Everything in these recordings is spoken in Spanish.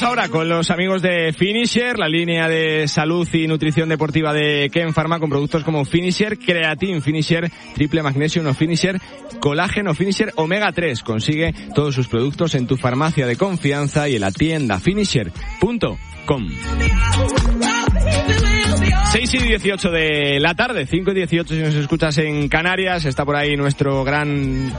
ahora con los amigos de Finisher, la línea de salud y nutrición deportiva de Ken Pharma, con productos como Finisher, Creatine Finisher, Triple Magnesium o Finisher, Colágeno Finisher, Omega 3. Consigue todos sus productos en tu farmacia de confianza y en la tienda finisher.com. 6:18 de la tarde, 5:18 si nos escuchas en Canarias. Está por ahí nuestro gran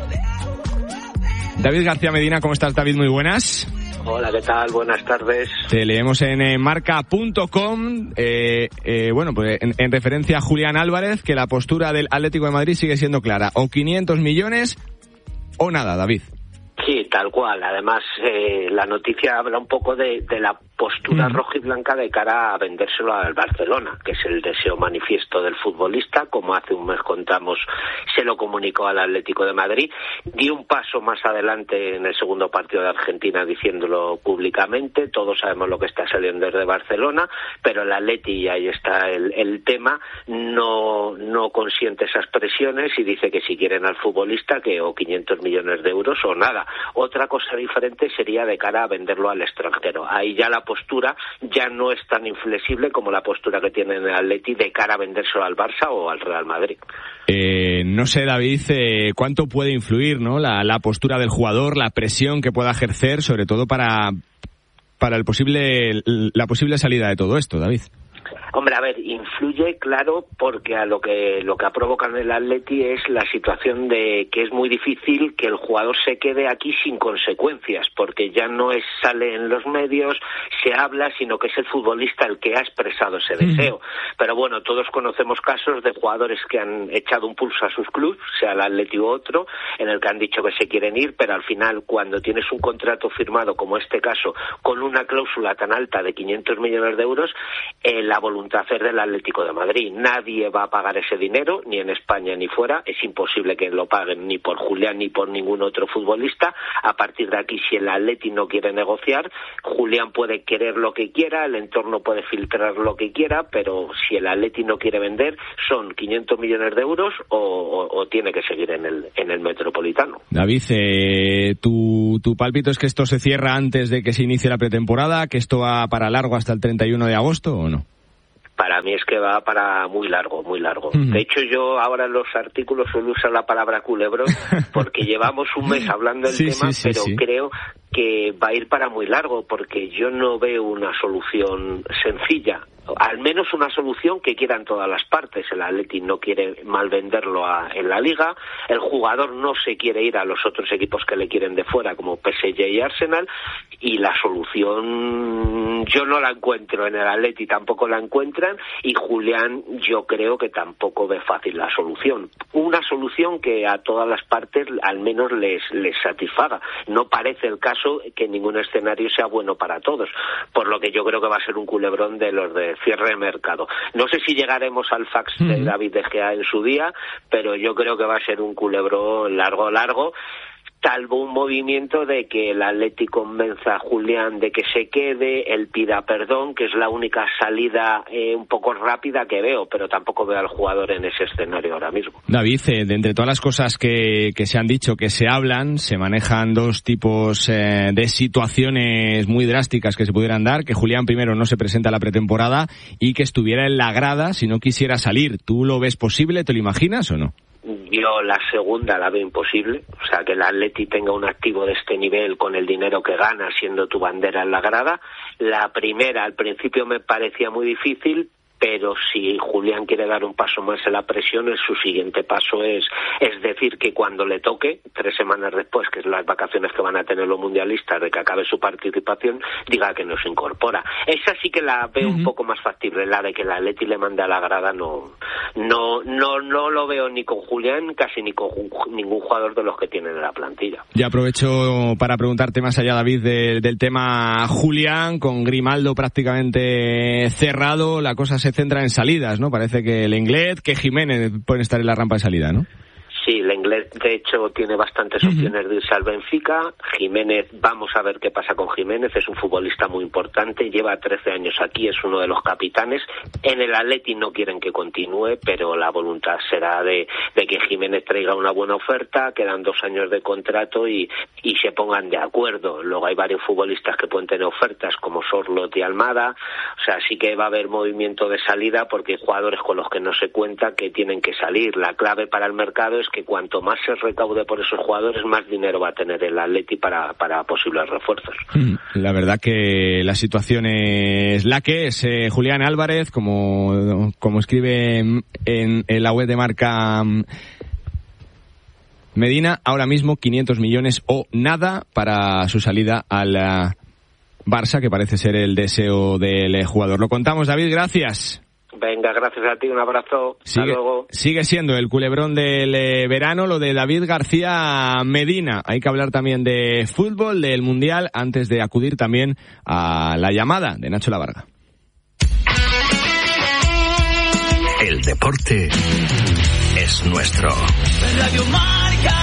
David García Medina. ¿Cómo estás, David? Muy buenas. Hola, ¿qué tal? Buenas tardes. Te leemos en marca.com, bueno, pues en referencia a Julián Álvarez, que la postura del Atlético de Madrid sigue siendo clara. O 500 millones o nada, David. Sí, tal cual. Además, la noticia habla un poco de la postura roja y blanca de cara a vendérselo al Barcelona, que es el deseo manifiesto del futbolista. Como hace un mes contamos, se lo comunicó al Atlético de Madrid. Dio un paso más adelante en el segundo partido de Argentina diciéndolo públicamente. Todos sabemos lo que está saliendo desde Barcelona, pero el Atleti, y ahí está el tema, no consiente esas presiones y dice que si quieren al futbolista, que o 500 millones de euros o nada. Otra cosa diferente sería de cara a venderlo al extranjero. Ahí ya la postura ya no es tan inflexible como la postura que tiene el Atleti de cara a vendérselo al Barça o al Real Madrid. No sé, David, cuánto puede influir, ¿no? La postura del jugador, la presión que pueda ejercer, sobre todo para la posible salida de todo esto, David. Hombre, a ver, influye, claro, porque a lo que ha provocado en el Atleti es la situación de que es muy difícil que el jugador se quede aquí sin consecuencias, porque ya no sale en los medios, se habla, sino que es el futbolista el que ha expresado ese deseo. Pero bueno, todos conocemos casos de jugadores que han echado un pulso a sus clubes, sea el Atleti u otro, en el que han dicho que se quieren ir, pero al final, cuando tienes un contrato firmado, como este caso, con una cláusula tan alta de 500 millones de euros, la voluntad del Atlético de Madrid. Nadie va a pagar ese dinero, ni en España ni fuera. Es imposible que lo paguen ni por Julián ni por ningún otro futbolista. A partir de aquí, si el Atleti no quiere negociar, Julián puede querer lo que quiera, el entorno puede filtrar lo que quiera, pero si el Atleti no quiere vender, son 500 millones de euros o tiene que seguir en el Metropolitano. David, tu pálpito es que esto se cierra antes de que se inicie la pretemporada, que esto va para largo hasta el 31 de agosto, ¿o no? Para mí es que va para muy largo, muy largo. De hecho, yo ahora en los artículos suelo usar la palabra culebrón porque llevamos un mes hablando del tema, pero creo que va a ir para muy largo porque yo no veo una solución sencilla. Al menos una solución que quieran todas las partes. El Atleti no quiere malvenderlo en la Liga, el jugador no se quiere ir a los otros equipos que le quieren de fuera, como PSG y Arsenal, y la solución yo no la encuentro en el Atleti, tampoco la encuentran, y Julián yo creo que tampoco ve fácil la solución. Una solución que a todas las partes al menos les satisfaga. No parece el caso que ningún escenario sea bueno para todos, por lo que yo creo que va a ser un culebrón de los de cierre de mercado. No sé si llegaremos al fax de David De Gea en su día, pero yo creo que va a ser un culebrón largo, salvo un movimiento de que el Atleti convenza a Julián de que se quede, él pida perdón, que es la única salida un poco rápida que veo, pero tampoco veo al jugador en ese escenario ahora mismo. David, de entre todas las cosas que se han dicho, que se hablan, se manejan dos tipos de situaciones muy drásticas que se pudieran dar, que Julián primero no se presenta a la pretemporada y que estuviera en la grada si no quisiera salir. ¿Tú lo ves posible? ¿Te lo imaginas o no? Yo la segunda la veo imposible, o sea, que el Atleti tenga un activo de este nivel con el dinero que gana siendo tu bandera en la grada. La primera al principio me parecía muy difícil, pero si Julián quiere dar un paso más en la presión, su siguiente paso es decir que cuando le toque, 3 semanas después, que es las vacaciones que van a tener los mundialistas, de que acabe su participación, diga que no se incorpora. Esa sí que la veo un poco más factible, la de que el Atleti le mande a la grada no lo veo ni con Julián, casi ni con ningún jugador de los que tienen en la plantilla. Ya aprovecho para preguntarte más allá, David, del tema Julián, con Grimaldo prácticamente cerrado, la cosa se centra en salidas, ¿no? Parece que Lenglet, que Jiménez pueden estar en la rampa de salida, ¿no? Sí, Lenglet, de hecho, tiene bastantes opciones de irse al Benfica. Jiménez, vamos a ver qué pasa con Jiménez, es un futbolista muy importante, lleva 13 años aquí, es uno de los capitanes. En el Atleti no quieren que continúe, pero la voluntad será de que Jiménez traiga una buena oferta, quedan 2 años de contrato y se pongan de acuerdo. Luego hay varios futbolistas que pueden tener ofertas, como Sorloth y Almada, o sea, sí que va a haber movimiento de salida porque hay jugadores con los que no se cuenta que tienen que salir. La clave para el mercado es que cuanto más se recaude por esos jugadores, más dinero va a tener el Atleti para posibles refuerzos. La verdad que la situación es la que es. Julián Álvarez, como escribe en la web de Marca Medina, ahora mismo 500 millones o nada para su salida al Barça, que parece ser el deseo del jugador. Lo contamos, David, gracias. Venga, gracias a ti, un abrazo. Hasta luego. Sigue siendo el culebrón del verano lo de David García Medina. Hay que hablar también de fútbol, del Mundial, antes de acudir también a la llamada de Nacho Lavarga. El deporte es nuestro. Radio Marca.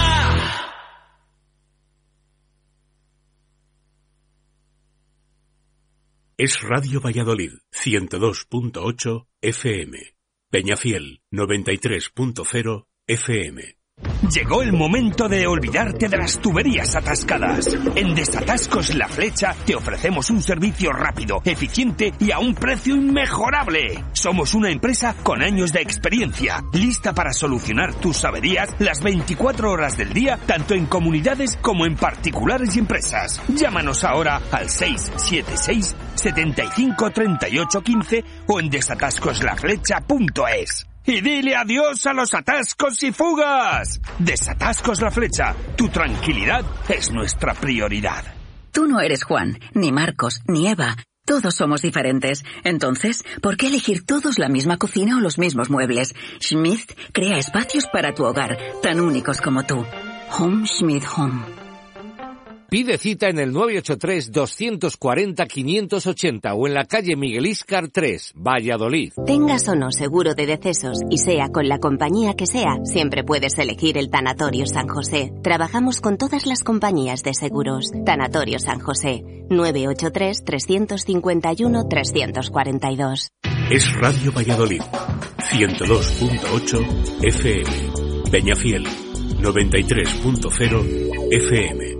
Es Radio Valladolid, 102.8 FM. Peñafiel, 93.0 FM. Llegó el momento de olvidarte de las tuberías atascadas. En Desatascos La Flecha te ofrecemos un servicio rápido, eficiente y a un precio inmejorable. Somos una empresa con años de experiencia, lista para solucionar tus averías las 24 horas del día, tanto en comunidades como en particulares y empresas. Llámanos ahora al 676 75 38 15 o en desatascoslaflecha.es. Y dile adiós a los atascos y fugas. Desatascos La Flecha. Tu tranquilidad es nuestra prioridad. Tú no eres Juan, ni Marcos, ni Eva. Todos somos diferentes. Entonces, ¿por qué elegir todos la misma cocina o los mismos muebles? Schmidt crea espacios para tu hogar, tan únicos como tú. Home Schmidt Home. Pide cita en el 983-240-580 o en la calle Miguel Íscar 3, Valladolid. Tengas o no seguro de decesos y sea con la compañía que sea, siempre puedes elegir el Tanatorio San José. Trabajamos con todas las compañías de seguros. Tanatorio San José, 983-351-342. Es Radio Valladolid, 102.8 FM. Peñafiel, 93.0 FM.